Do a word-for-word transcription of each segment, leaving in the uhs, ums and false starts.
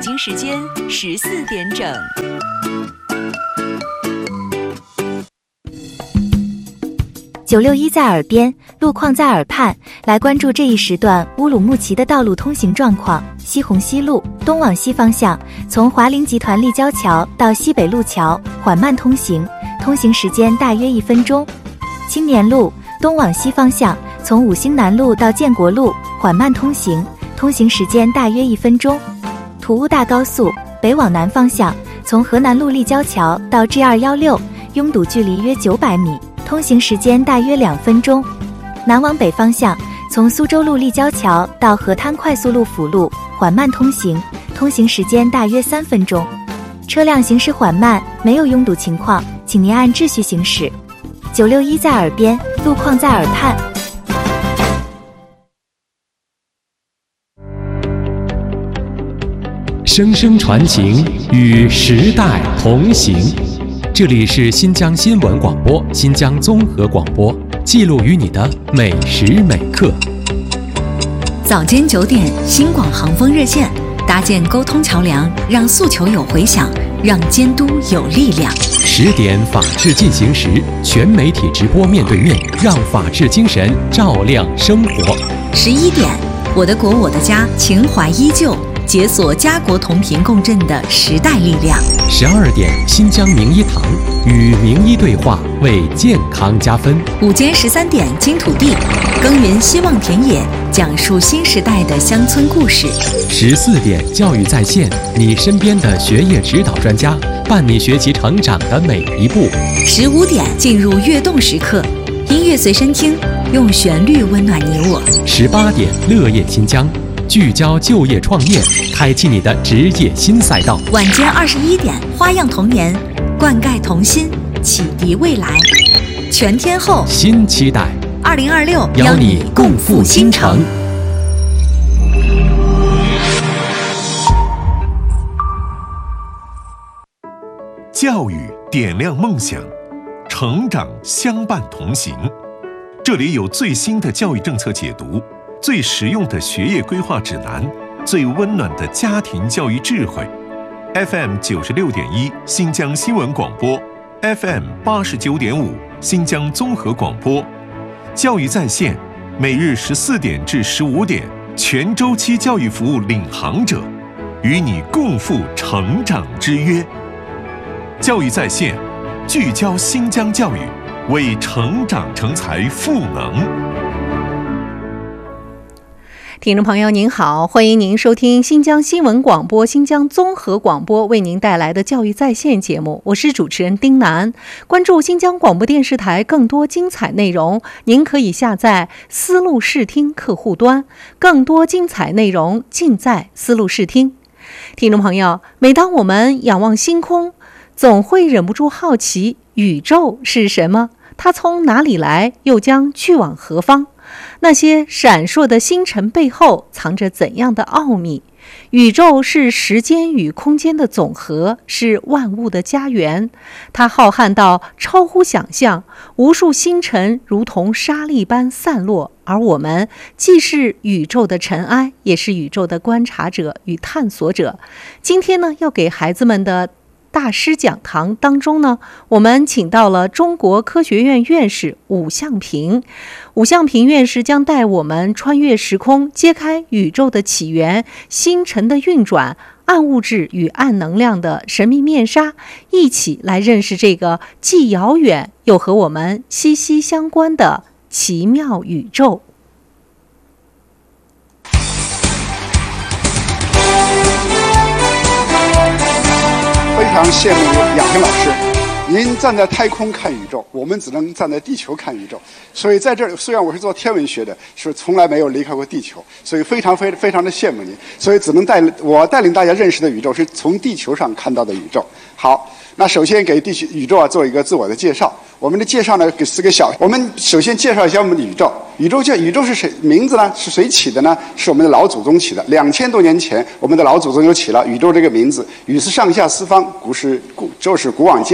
京时间十四点整。 九六一在耳边，路况在耳畔，来关注这一时段乌鲁木齐的道路通行状况。西虹西路东往西方向，从华菱集团立交桥到西北路桥缓慢通行，通行时间大约一分钟。青年路东往西方向，从五星南路到建国路缓慢通行，通行时间大约一分钟。土乌大高速北往南方向，从河南路立交桥到 G 二一六，拥堵距离约九百米，通行时间大约两分钟。南往北方向，从苏州路立交桥到河滩快速路辅路缓慢通行，通行时间大约三分钟。车辆行驶缓慢，没有拥堵情况，请您按秩序行驶。九六一在耳边，路况在耳畔。 声声传情，与时代同行。这里是新疆新闻广播、新疆综合广播，记录于你的每时每刻。 早间九点，新广航风热线，搭建沟通桥梁，让诉求有回响，让监督有力量。 十点，法治进行时，全媒体直播面对面，让法治精神照亮生活。 十一点，我的国我的家，情怀依旧。解锁家国同频共振的时代力量。 十二点，新疆名医堂与名医对话，为健康加分。 午间十三点，金土地耕耘希望田野，讲述新时代的乡村故事。 十四点，教育在线，你身边的学业指导专家，伴你学习成长的每一步。 十五点，进入跃动时刻，音乐随身听，用旋律温暖你我。 十八点，乐业新疆。聚焦就业创业，开启你的职业新赛道。 晚间二十一点，花样童年，灌溉童心，启迪未来。全天候新期待， 二零二六邀你共赴新城。 教育点亮梦想，成长相伴同行。这里有最新的教育政策解读，最实用的学业规划指南，最温暖的家庭教育智慧。F M 九十六点一新疆新闻广播 ，F M 八十九点五新疆综合广播，教育在线，每日十四点至十五点，全周期教育服务领航者，与你共赴成长之约。教育在线，聚焦新疆教育，为成长成才赋能。 听众朋友您好，欢迎您收听新疆新闻广播、新疆综合广播为您带来的教育在线节目，我是主持人丁楠。关注新疆广播电视台更多精彩内容，您可以下载丝路视听客户端，更多精彩内容尽在丝路视听。听众朋友，每当我们仰望星空，总会忍不住好奇，宇宙是什么？它从哪里来，又将去往何方？那些闪烁的星辰背后藏着怎样的奥秘？宇宙是时间与空间的总和，是万物的家园。它浩瀚到超乎想象，无数星辰如同沙粒般散落，而我们既是宇宙的尘埃，也是宇宙的观察者与探索者。今天呢，要给孩子们的大师讲堂当中呢，我们请到了中国科学院院士伍向平。伍向平院士将带我们穿越时空，揭开宇宙的起源、星辰的运转、暗物质与暗能量的神秘面纱，一起来认识这个既遥远又和我们息息相关的奇妙宇宙。 非常羡慕杨平老师，您站在太空看宇宙，我们只能站在地球看宇宙。所以在这儿，虽然我是做天文学的，是从来没有离开过地球，所以非常非非常的羡慕您。所以只能带我带领大家认识的宇宙是从地球上看到的宇宙。好，那首先给地球宇宙啊做一个自我的介绍。我们的介绍呢是个小，我们首先介绍一下我们的宇宙。宇宙叫宇宙是谁名字呢？是谁起的呢？是我们的老祖宗起的。两千多年前，我们的老祖宗就起了宇宙这个名字。宇是上下四方，古是古就是古往今来，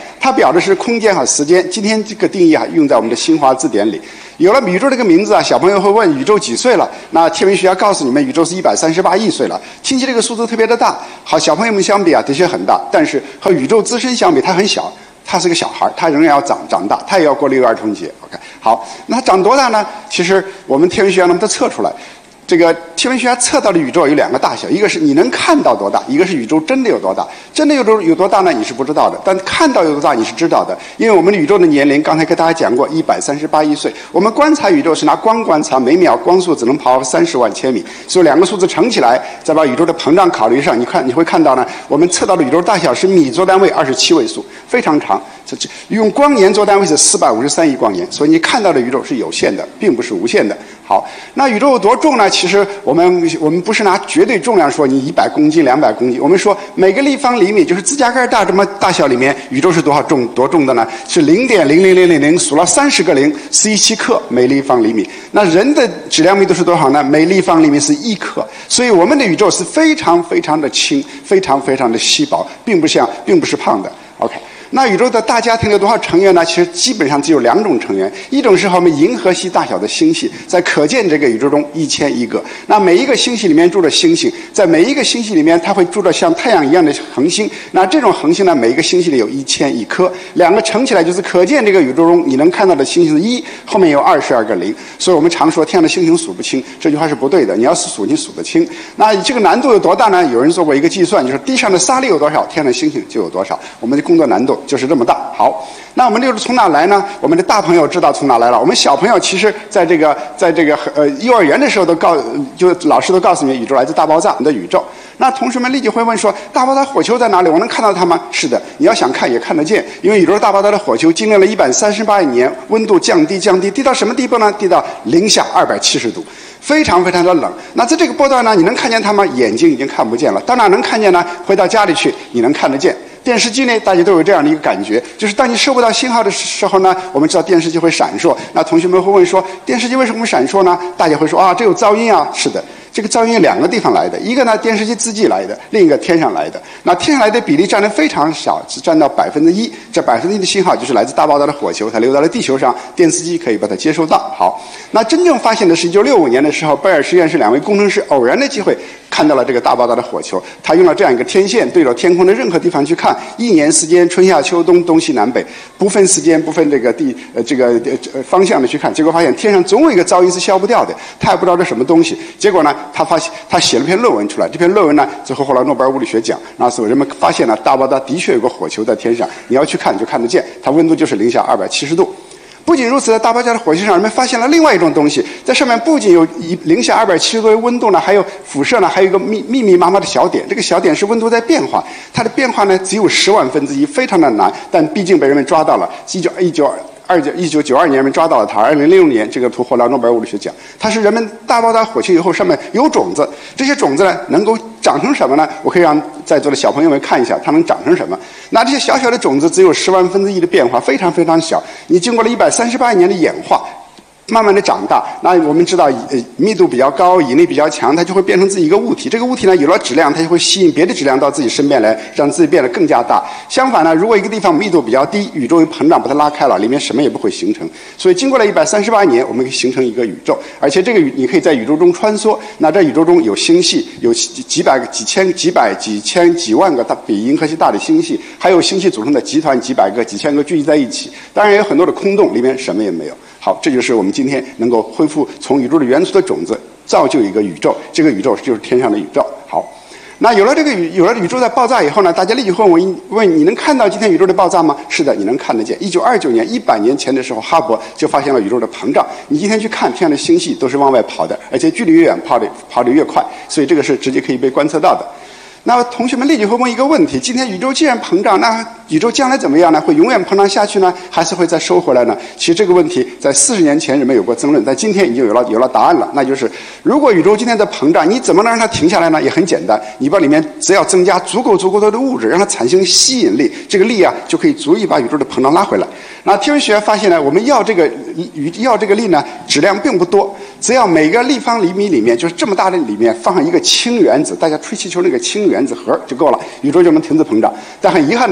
它表的是空间和时间。今天这个定义啊，用在我们的新华字典里。有了宇宙这个名字啊，小朋友会问宇宙几岁了？那天文学家告诉你们，宇宙是一百三十八亿岁了。听起这个数字特别的大，好，小朋友们相比啊，的确很大，但是和宇宙自身相比，它很小。他是个小孩，他仍然要长长大，他也要过六一儿童节。OK， 好，那他长多大呢？其实我们天文学家能把它测出来。这个天文学家测到的宇宙有两个大小，一个是你能看到多大，一个是宇宙真的有多大。真的有多有多大呢？你是不知道的，但看到有多大你是知道的，因为我们的宇宙的年龄刚才跟大家讲过，一百三十八亿岁。我们观察宇宙是拿光观察，每秒光速只能跑三十万千米，所以两个数字乘起来，再把宇宙的膨胀考虑上，你看你会看到呢，我们测到的宇宙大小是米做单位，二十七位数，非常长。这用光年做单位是四百五十三亿光年，所以你看到的宇宙是有限的，并不是无限的。好，那宇宙有多重呢？其实我们我们不是拿绝对重量说你一百公斤、两百公斤，我们说每个立方厘米，就是指甲盖大这么大小里面，宇宙是多少重多重的呢？是零点零零零零零，数了三十个零，是一七克每立方厘米。那人的质量密度是多少呢？每立方厘米是一克，所以我们的宇宙是非常非常的轻，非常非常的稀薄，并不像，并不是胖的。OK。那宇宙的大家庭有多少成员呢？其实基本上只有两种成员，一种是和我们银河系大小的星系，在可见这个宇宙中一千亿个。那每一个星系里面住着星星，在每一个星系里面，它会住着像太阳一样的恒星。那这种恒星呢，每一个星系里有一千亿颗，两个乘起来就是可见这个宇宙中你能看到的星星是一，后面有二十二个零。所以我们常说天上的星星数不清，这句话是不对的。你要是数，你数得清。那这个难度有多大呢？有人做过一个计算，就是地上的沙粒有多少，天上的星星就有多少。我们的工作难度就是这么大。好，那我们六从哪来呢？我们的大朋友知道从哪来了。我们小朋友其实在这个在这个呃幼儿园的时候都告，就老师都告诉你，宇宙来自大爆炸，我们的宇宙。那同学们立即会问说，大爆炸火球在哪里？我能看到它吗？是的，你要想看也看得见，因为宇宙大爆炸的火球经历了一百三十八亿年，温度降低降低，低到什么地步呢？低到零下二百七十度。非常非常的冷。那在这个波段呢，你能看见它吗？眼睛已经看不见了。到哪能看见呢？回到家里去，你能看得见。电视机呢，大家都有这样的一个感觉，就是当你收不到信号的时候呢，我们知道电视机会闪烁。那同学们会问说，电视机为什么会闪烁呢？大家会说啊，这有噪音啊。是的，这个噪音两个地方来的，一个呢电视机自己来的，另一个天上来的。那天上来的比例占得非常少，只占到百分之一。这百分之一的信号就是来自大爆炸的火球，它流到了地球上，电视机可以把它接收到。好，那真正发现的是一九六五年的时候，贝尔实验室两位工程师偶然的机会看到了这个大爆炸的火球，他用了这样一个天线对着天空的任何地方去看，一年时间春夏秋冬东西南北不分时间不分这个地呃这个呃方向的去看，结果发现天上总有一个噪音是消不掉的，他也不知道这什么东西。结果呢，他发现他写了篇论文出来，这篇论文呢最后获了诺贝尔物理学奖。那时候人们发现了大爆炸的确有个火球在天上，你要去看就看得见，它温度就是零下二百七十度。不仅如此，在大爆炸的火球上，人们发现了另外一种东西，在上面不仅有零下二百七十度的温度呢，还有辐射呢，还有一个密密密麻麻的小点。这个小点是温度在变化，它的变化呢只有十万分之一，非常的难，但毕竟被人们抓到了。一九一九二九一九九二年人们抓到了它，二零零六年这个图获了诺贝尔物理学奖。它是人们大爆炸火球以后上面有种子，这些种子呢能够长成什么呢？我可以让在座的小朋友们看一下，它能长成什么。那这些小小的种子只有十万分之一的变化，非常非常小。你经过了一百三十八年的演化，慢慢的长大，那我们知道呃密度比较高，引力比较强，它就会变成自己一个物体。这个物体呢有了质量，它就会吸引别的质量到自己身边来，让自己变得更加大。相反呢，如果一个地方密度比较低，宇宙膨胀把它拉开了，里面什么也不会形成。所以经过了一百三十八年，我们可以形成一个宇宙，而且这个宇你可以在宇宙中穿梭。那在宇宙中有星系，有几百个、几千、几百、几千、几万个大比银河系大的星系，还有星系组成的集团，几百个、几千个聚集在一起。当然也有很多的空洞，里面什么也没有。好，这就是我们今天能够恢复从宇宙的元素的种子，造就一个宇宙。这个宇宙就是天上的宇宙。好，那有了这个宇，有了宇宙在爆炸以后呢，大家立即会问问：你能看到今天宇宙的爆炸吗？是的，你能看得见。一九二九年，一百年前的时候，哈勃就发现了宇宙的膨胀。你今天去看天上的星系都是往外跑的，而且距离越远，跑得跑得越快，所以这个是直接可以被观测到的。那同学们立即会问一个问题：今天宇宙既然膨胀，那宇宙将来怎么样呢？会永远膨胀下去呢，还是会再收回来呢？其实这个问题在四十年前人们有过争论，在今天已经有了有了答案了，那就是如果宇宙今天在膨胀，你怎么能让它停下来呢？也很简单，你把里面只要增加足够足够多的物质，让它产生吸引力，这个力啊就可以足以把宇宙的膨胀拉回来。那天文学家发现呢，我们要这个宇要这个力呢，质量并不多，只要每个立方厘米里面，就是这么大的里面放上一个氢原子，大家吹气球那个氢原子核就够了，宇宙就能停止膨胀。但很遗憾的是，告诉大家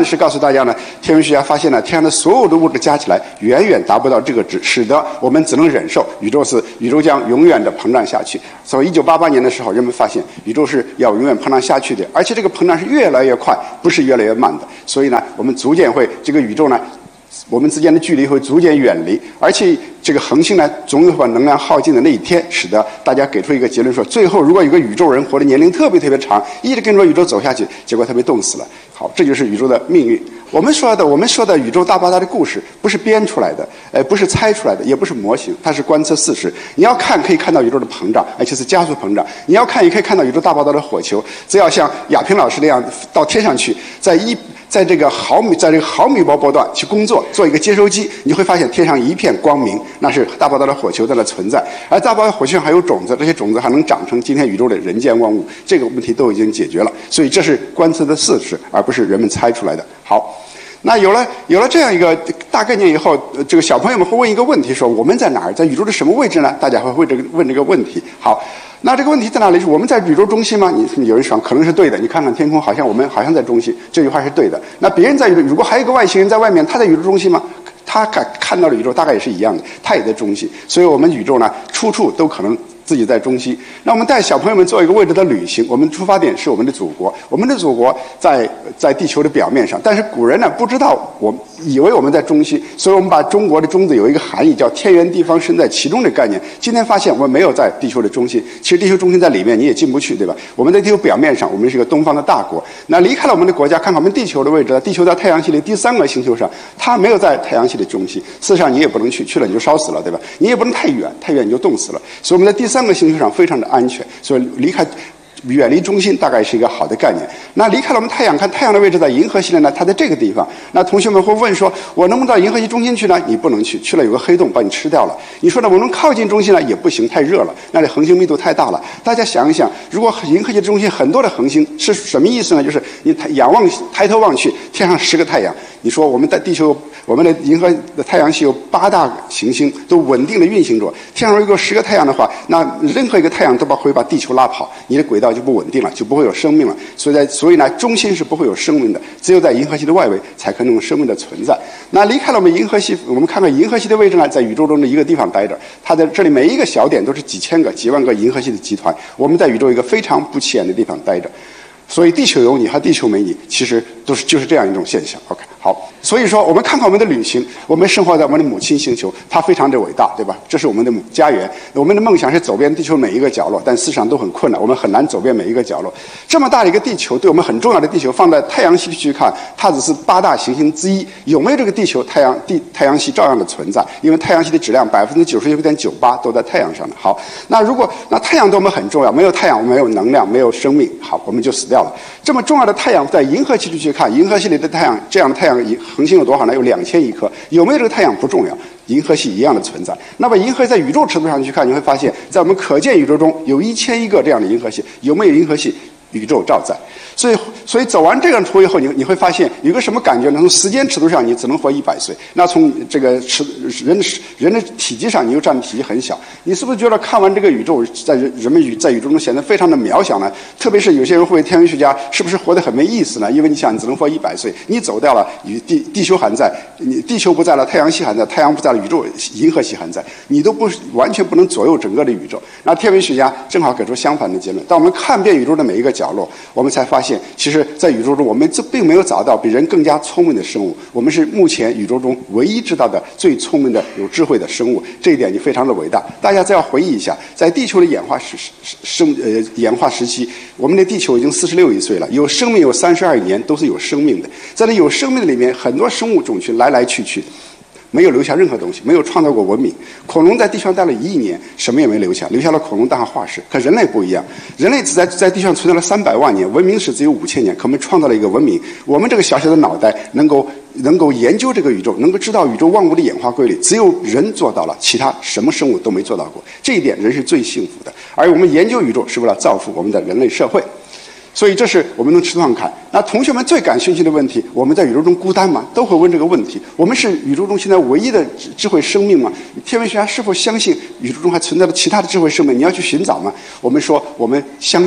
大家呢，天文学家发现呢，天上的所有的物质加起来远远达不到这个值，使得我们只能忍受宇宙是宇宙将永远的膨胀下去。所以一九八八年的时候，人们发现宇宙是要永远膨胀下去的，而且这个膨胀是越来越快，不是越来越慢的。所以呢，我们逐渐会这个宇宙呢，我们之间的距离会逐渐远离，而且这个恒星呢，总有把能量耗尽的那一天，使得大家给出一个结论说，最后如果有个宇宙人活的年龄特别特别长，一直跟着宇宙走下去，结果他被冻死了。好，这就是宇宙的命运。我们说的，我们说的宇宙大爆炸的故事，不是编出来的，呃，不是猜出来的，也不是模型，它是观测事实。你要看，可以看到宇宙的膨胀，而且是加速膨胀；你要看，也可以看到宇宙大爆炸的火球。只要像亚平老师那样到天上去，在一在这个毫米，在这个毫米波波段去工作，做一个接收机，你会发现天上一片光明，那是大爆炸的火球在那存在。而大爆炸火球上还有种子，这些种子还能长成今天宇宙的人间万物，这个问题都已经解决了。所以这是观测的事实，而不是人们猜出来的。好。那有了有了这样一个大概念以后，这个小朋友们会问一个问题，说我们在哪儿？在宇宙的什么位置呢？大家会问这个问这个问题。好，那这个问题在哪里？是我们在宇宙中心吗？你有人说可能是对的，你看看天空，好像我们好像在中心，这句话是对的。那别人在宇宙，如果还有一个外星人在外面，他在宇宙中心吗？他看看到的宇宙大概也是一样的，他也在中心。所以我们宇宙呢，处处都可能自己在中心。那我们带小朋友们做一个未知的旅行，我们出发点是我们的祖国，我们的祖国在在地球的表面上，但是古人呢不知道，我以为我们在中心，所以我们把中国的中字有一个含义叫天圆地方身在其中的概念。今天发现我们没有在地球的中心，其实地球中心在里面，你也进不去，对吧？我们在地球表面上，我们是一个东方的大国。那离开了我们的国家，看看我们地球的位置，地球在太阳系里第三个星球上，它没有在太阳系的中心，事实上你也不能去，去了你就烧死了，对吧？你也不能太远，太远你就冻死了。所以我们在第三个星球上非常的安全，所以离开远离中心大概是一个好的概念。那离开了我们太阳，看太阳的位置在银河系里呢，它在这个地方。那同学们会问说，我能不能到银河系中心去呢？你不能去，去了有个黑洞把你吃掉了。你说呢，我能靠近中心呢？也不行，太热了，那里恒星密度太大了。大家想一想，如果银河系中心很多的恒星是什么意思呢？就是你仰望抬头望去，天上十个太阳。你说我们在地球，我们的银河的太阳系有八大行星都稳定的运行着，天上如果有十个太阳的话，那任何一个太阳都把会把地球拉跑，你的轨道就不稳定了，就不会有生命了。所以在所以呢，中心是不会有生命的，只有在银河系的外围才可能有生命的存在。那离开了我们银河系，我们看看银河系的位置呢，在宇宙中的一个地方待着，它在这里每一个小点都是几千个、几万个银河系的集团，我们在宇宙一个非常不起眼的地方待着。所以地球有你和地球没你，其实都是就是这样一种现象。OK， 好，所以说我们看看我们的旅行，我们生活在我们的母亲星球，它非常的伟大，对吧？这是我们的家园。我们的梦想是走遍地球每一个角落，但事实上都很困难，我们很难走遍每一个角落。这么大的一个地球，对我们很重要的地球，放在太阳系去看，它只是八大行星之一。有没有这个地球？太阳地太阳系照样的存在，因为太阳系的质量百分之九十九点九八都在太阳上的。好，那如果那太阳对我们很重要，没有太阳，我们没有能量，没有生命，好，我们就死掉了。这么重要的太阳，在银河系里去看，银河系里的太阳，这样的太阳恒星有多少呢？有两千亿颗。有没有这个太阳不重要，银河系一样的存在。那么银河在宇宙尺度上去看，你会发现在我们可见宇宙中有一千亿个这样的银河系。有没有银河系？宇宙照在。所以，所以走完这个图以后，你你会发现有个什么感觉呢？从时间尺度上，你只能活一百岁。那从这个尺人的人的体积上，你又占的体积很小。你是不是觉得看完这个宇宙，在人人们宇在宇宙中显得非常的渺小呢？特别是有些人会问天文学家，是不是活得很没意思呢？因为你想，你只能活一百岁，你走掉了，与地地球还在，你地球不在了，太阳系还在，太阳不在了，宇宙银河系还在，你都不完全不能左右整个的宇宙。那天文学家正好给出相反的结论。当我们看遍宇宙的每一个角落，我们才发现，其实在宇宙中，我们这并没有找到比人更加聪明的生物。我们是目前宇宙中唯一知道的最聪明的、有智慧的生物，这一点就非常的伟大。大家只要回忆一下，在地球的演化时生呃演化时期，我们的地球已经四十六亿岁了，有生命有三十二亿年，都是有生命的。在那有生命的里面，很多生物种群来来去去。没有留下任何东西，没有创造过文明。恐龙在地上待了一亿年，什么也没留下，留下了恐龙大化石。可人类不一样，人类只在在地上存在了三百万年，文明史只有五千年，可我们创造了一个文明。我们这个小小的脑袋能够能够研究这个宇宙，能够知道宇宙万物的演化规律，只有人做到了，其他什么生物都没做到过。这一点人是最幸福的。而我们研究宇宙是为了造福我们的人类社会。所以这是我们从尺度上看。那同学们最感兴趣的问题，我们在宇宙中孤单吗？都会问这个问题。我们是宇宙中现在唯一的智慧生命吗？天文学家是否相信宇宙中还存在着其他的智慧生命？你要去寻找吗？我们说我们相信。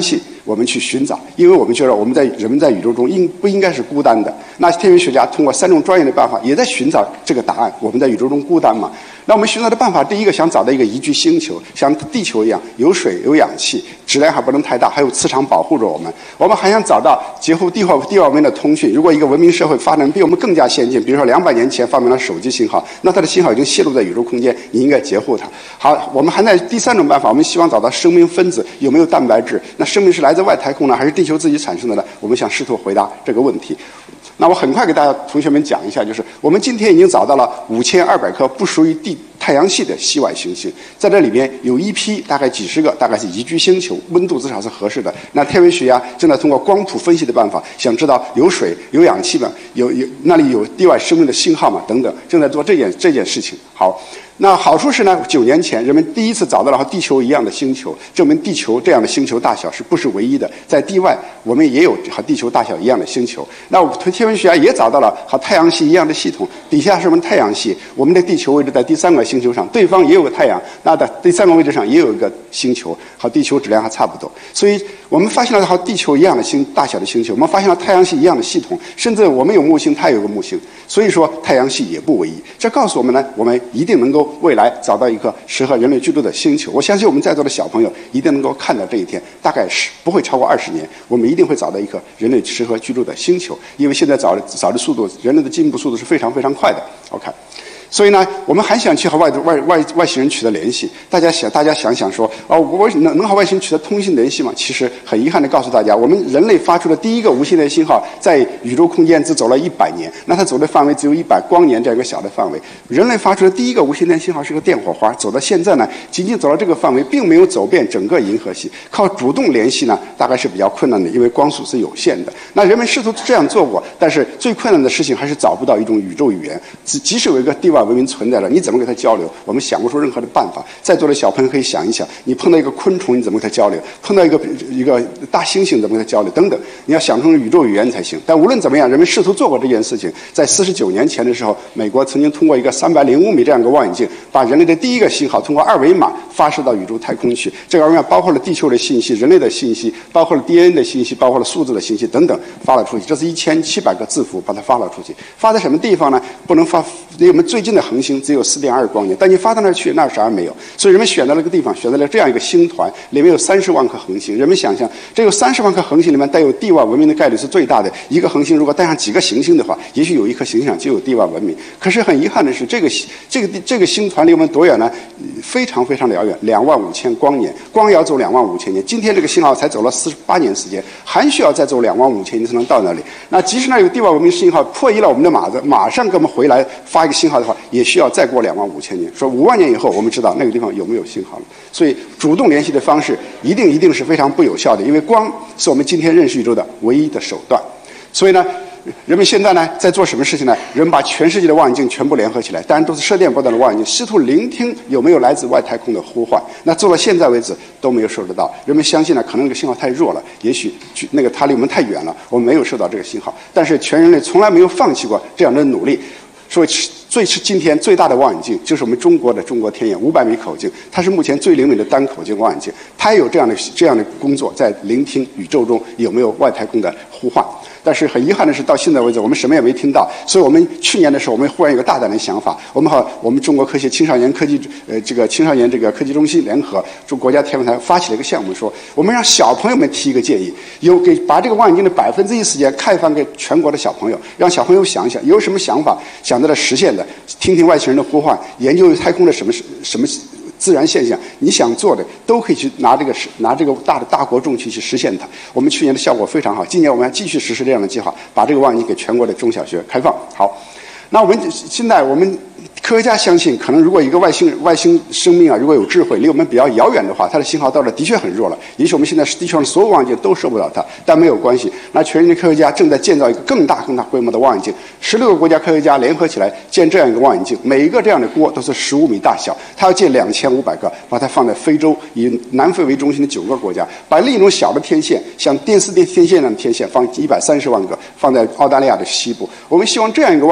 我们去寻找，因为我们觉得我们在人们在宇宙中应不应该是孤单的。那天文学家通过三种专业的办法，也在寻找这个答案：我们在宇宙中孤单吗？那我们寻找的办法，第一个想找到一个宜居星球，像地球一样有水有氧气，质量还不能太大，还有磁场保护着我们。我们还想找到结合地外地外文明的通讯。如果一个文明社会发展比我们更加先进，比如说两百年前发明了手机信号，那它的信号已经泄露在宇宙空间，你应该截护它。好，我们还在第三种办法，我们希望找到生命分子有没有蛋白质。那生命是来自外太空呢，还是地球自己产生的呢？我们想试图回答这个问题。那我很快给大家同学们讲一下，就是我们今天已经找到了五千二百颗不属于地太阳系的系外行星，在这里面有一批大概几十个，大概是宜居星球，温度至少是合适的。那天文学家正在通过光谱分析的办法，想知道有水有氧气吗？有有那里有地外生命的信号吗？等等，正在做这件这件事情。好。那好处是呢，九年前人们第一次找到了和地球一样的星球，证明地球这样的星球大小是不是唯一的，在地外我们也有和地球大小一样的星球。那我们天文学家也找到了和太阳系一样的系统，底下是我们太阳系，我们的地球位置在第三个星球上，对方也有个太阳，那在第三个位置上也有一个星球，和地球质量还差不多。所以我们发现了和地球一样的星大小的星球，我们发现了太阳系一样的系统，甚至我们有木星，它有个木星，所以说太阳系也不唯一。这告诉我们呢，我们一定能够未来找到一个适合人类居住的星球。我相信我们在座的小朋友一定能够看到这一天，大概是不会超过二十年，我们一定会找到一颗人类适合居住的星球。因为现在找的找的速度，人类的进步速度是非常非常快的。OK。所以呢，我们还想去和外外外外星人取得联系。大家想，大家想想说，哦，我能能和外星人取得通信联系吗？其实很遗憾地告诉大家，我们人类发出的第一个无线电信号，在宇宙空间只走了一百年，那它走的范围只有一百光年这样一个小的范围。人类发出的第一个无线电信号是个电火花，走到现在呢，仅仅走到这个范围，并没有走遍整个银河系。靠主动联系呢，大概是比较困难的，因为光速是有限的。那人们试图这样做过，但是最困难的事情还是找不到一种宇宙语言。即即使有一个地外文明存在了，你怎么跟它交流？我们想不出任何的办法。在座的小朋友可以想一想，你碰到一个昆虫，你怎么跟它交流？碰到一个一个大猩猩，怎么跟它交流？等等，你要想出宇宙语言才行。但无论怎么样，人们试图做过这件事情。在四十九年前的时候，美国曾经通过一个三百零五米这样一个望远镜，把人类的第一个信号通过二维码发射到宇宙太空去。这个二维码包括了地球的信息、人类的信息，包括了 D N A 的信息，包括了数字的信息等等，发了出去。这是一千七百个字符，把它发了出去。发在什么地方呢？不能发离我们最近的恒星只有四点二光年，但你发到那儿去，那儿啥也没有。所以人们选择了个地方，选择了这样一个星团，里面有三十万颗恒星。人们想象，这有三十万颗恒星里面带有地外文明的概率是最大的。一个恒星如果带上几个行星的话，也许有一颗行星上就有地外文明。可是很遗憾的是，这个这个这个星团离我们多远呢？非常非常的遥远，两万五千光年，光要走两万五千年。今天这个信号才走了四十八年时间，还需要再走两万五千年才能到那里。那即使那有地外文明信号破译了我们的码子，马上给我们回来发一个信号的话，也需要再过两万五千年。说五万年以后，我们知道那个地方有没有信号了。所以主动联系的方式一定一定是非常不有效的，因为光是我们今天认识宇宙的唯一的手段。所以呢，人们现在呢在做什么事情呢？人把全世界的望远镜全部联合起来，当然都是射电波段的望远镜，试图聆听有没有来自外太空的呼唤。那做到现在为止都没有收得到。人们相信呢，可能这个信号太弱了，也许那个它离我们太远了，我们没有收到这个信号。但是全人类从来没有放弃过这样的努力。所以最是今天最大的望远镜就是我们中国的中国天眼五百米口径，它是目前最灵敏的单口径望远镜，它也有这样的这样的工作，在聆听宇宙中有没有外太空的呼唤。但是很遗憾的是，到现在为止我们什么也没听到。所以我们去年的时候，我们忽然有个大胆的想法，我们和我们中国科协青少年科技呃这个青少年这个科技中心联合中国家天文台发起了一个项目，说我们让小朋友们提一个建议，有给把这个望远镜的百分之一时间开放给全国的小朋友，让小朋友想一想有什么想法想在这实现的，听听外星人的呼唤，研究太空的什么什么自然现象，你想做的都可以去拿这个拿这个大的大国重器去实现它。我们去年的效果非常好，今年我们要继续实施这样的计划，把这个望远镜给全国的中小学开放。好，那我们现在我们科学家相信，可能如果一个外星外星生命啊，如果有智慧，离我们比较遥远的话，它的信号到了的确很弱了。也许我们现在地球上所有望远镜都收不到它，但没有关系。那全世界科学家正在建造一个更大更大规模的望远镜，十六个国家科学家联合起来建这样一个望远镜，每一个这样的锅都是十五米大小，它要建两千五百个，把它放在非洲，以南非为中心的九个国家，把另一种小的天线，像电视电天线那样的天线放一百三十万个，放在澳大利亚的西部。我们希望这样一个望远镜组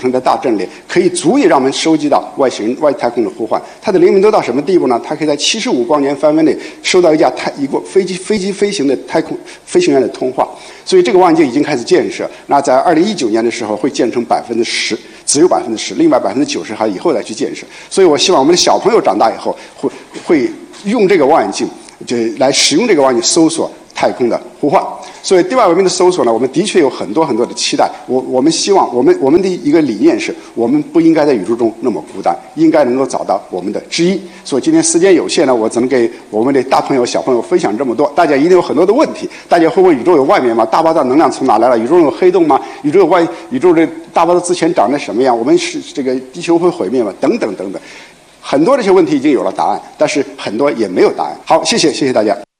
成的大阵列，可以足以让我们收集到外星人、外太空的呼唤。它的灵敏度到什么地步呢？它可以在七十五光年范围内收到一架太一个飞机飞机飞行的太空飞行员的通话。所以这个望远镜已经开始建设，那在二零一九年的时候会建成百分之十，只有百分之十，另外百分之九十还以后再去建设。所以我希望我们的小朋友长大以后会会用这个望远镜，就来使用这个望远镜搜索太空的呼唤。所以对外文明的搜索呢，我们的确有很多很多的期待。我我们希望我们我们的一个理念是，我们不应该在宇宙中那么孤单，应该能够找到我们的知音。所以今天时间有限呢，我只能给我们的大朋友小朋友分享这么多。大家一定有很多的问题，大家会问宇宙有外面吗？大爆炸能量从哪来了？宇宙有黑洞吗？宇宙有外宇宙的大爆炸之前长得什么样？我们是这个地球会毁灭吗？等等等等，很多这些问题已经有了答案，但是很多也没有答案。好，谢谢谢谢大家。